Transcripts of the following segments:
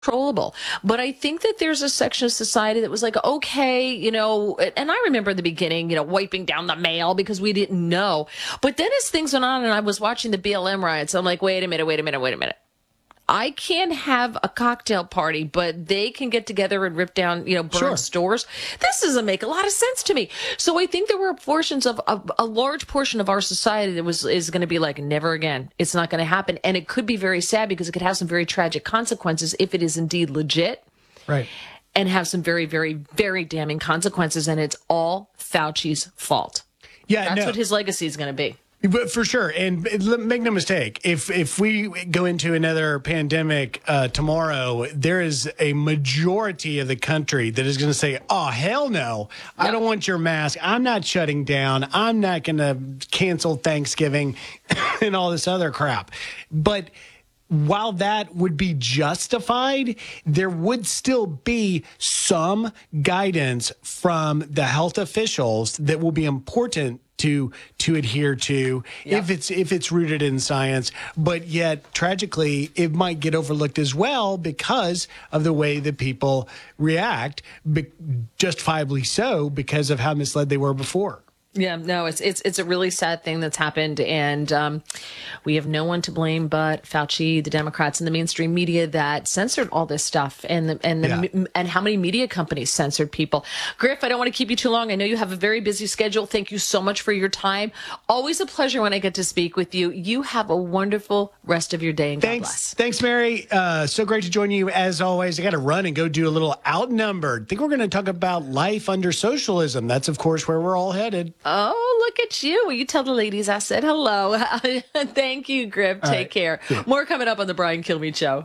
controllable. But I think that there's a section of society that was like, okay, and I remember in the beginning, wiping down the mail because we didn't know. But then as things went on and I was watching the BLM riots, I'm like, wait a minute. I can't have a cocktail party, but they can get together and rip down, burn stores. This doesn't make a lot of sense to me. So I think there were portions of a large portion of our society that is going to be like, never again. It's not going to happen. And it could be very sad because it could have some very tragic consequences if it is indeed legit. Right. And have some very, very, very damning consequences. And it's all Fauci's fault. Yeah, That's what his legacy is going to be. But for sure, and make no mistake, if we go into another pandemic tomorrow, there is a majority of the country that is going to say, oh, hell no, I don't want your mask. I'm not shutting down. I'm not going to cancel Thanksgiving and all this other crap. But while that would be justified, there would still be some guidance from the health officials that will be important to adhere to if it's rooted in science. But yet, tragically, it might get overlooked as well because of the way that people react, justifiably so, because of how misled they were before. Yeah, no, it's a really sad thing that's happened, and we have no one to blame but Fauci, the Democrats, and the mainstream media that censored all this stuff, and how many media companies censored people. Griff, I don't want to keep you too long. I know you have a very busy schedule. Thank you so much for your time. Always a pleasure when I get to speak with you. You have a wonderful rest of your day, and God bless. Thanks, Mary. So great to join you as always. I got to run and go do a little Outnumbered. I think we're going to talk about life under socialism. That's, of course, where we're all headed. Oh, look at you. Will you tell the ladies I said hello? Thank you, Griff. Take care. Yeah. More coming up on the Brian Kilmeade Show.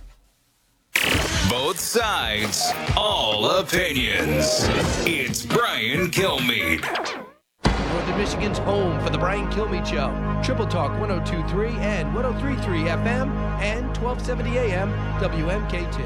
Both sides, all opinions. It's Brian Kilmeade. Northern Michigan's home for the Brian Kilmeade Show. Triple Talk 102.3 and 103.3 FM and 1270 AM WMKT.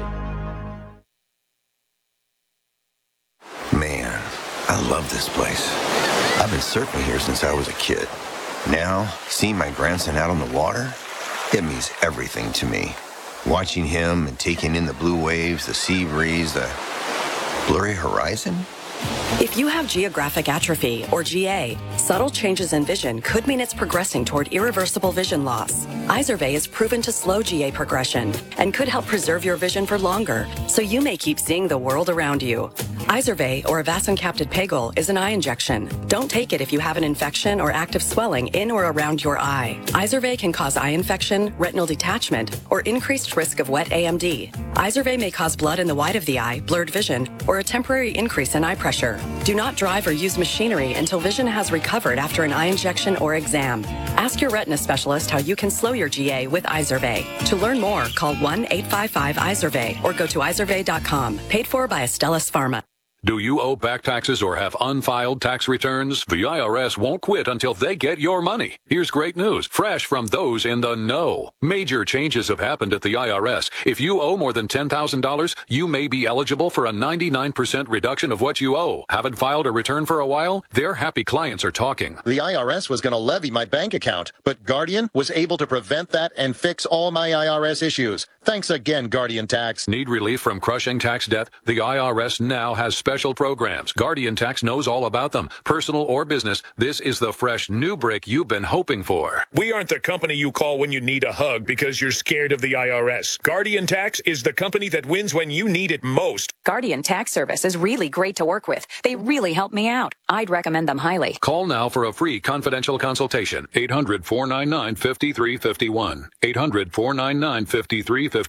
Man, I love this place. I've been surfing here since I was a kid. Now, seeing my grandson out on the water, it means everything to me. Watching him and taking in the blue waves, the sea breeze, the blurry horizon. If you have geographic atrophy, or GA, subtle changes in vision could mean it's progressing toward irreversible vision loss. Izervay is proven to slow GA progression and could help preserve your vision for longer, so you may keep seeing the world around you. Izervay, or avacincaptad pegol, is an eye injection. Don't take it if you have an infection or active swelling in or around your eye. Izervay can cause eye infection, retinal detachment, or increased risk of wet AMD. Izervay may cause blood in the white of the eye, blurred vision, or a temporary increase in eye pressure. Do not drive or use machinery until vision has recovered after an eye injection or exam. Ask your retina specialist how you can slow your GA with Izervay. To learn more, call 1-855-IZERVAY or go to izervay.com. Paid for by Astellas Pharma. Do you owe back taxes or have unfiled tax returns? The IRS won't quit until they get your money. Here's great news, fresh from those in the know. Major changes have happened at the IRS. If you owe more than $10,000, you may be eligible for a 99% reduction of what you owe. Haven't filed a return for a while? Their happy clients are talking. The IRS was going to levy my bank account, but Guardian was able to prevent that and fix all my IRS issues. Thanks again, Guardian Tax. Need relief from crushing tax debt? The IRS now has special programs. Guardian Tax knows all about them. Personal or business, this is the fresh new break you've been hoping for. We aren't the company you call when you need a hug because you're scared of the IRS. Guardian Tax is the company that wins when you need it most. Guardian Tax Service is really great to work with. They really help me out. I'd recommend them highly. Call now for a free confidential consultation. 800-499-5351. 800-499-5351.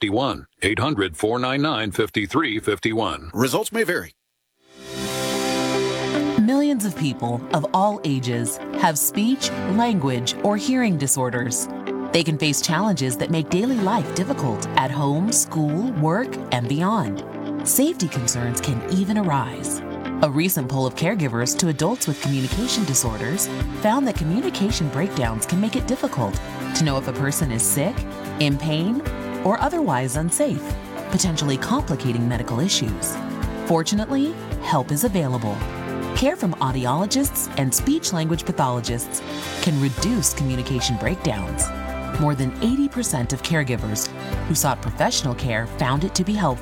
800-499-5351. Results may vary. Millions of people of all ages have speech, language, or hearing disorders. They can face challenges that make daily life difficult at home, school, work, and beyond. Safety concerns can even arise. A recent poll of caregivers to adults with communication disorders found that communication breakdowns can make it difficult to know if a person is sick, in pain, or otherwise unsafe, potentially complicating medical issues. Fortunately, help is available. Care from audiologists and speech-language pathologists can reduce communication breakdowns. More than 80% of caregivers who sought professional care found it to be helpful.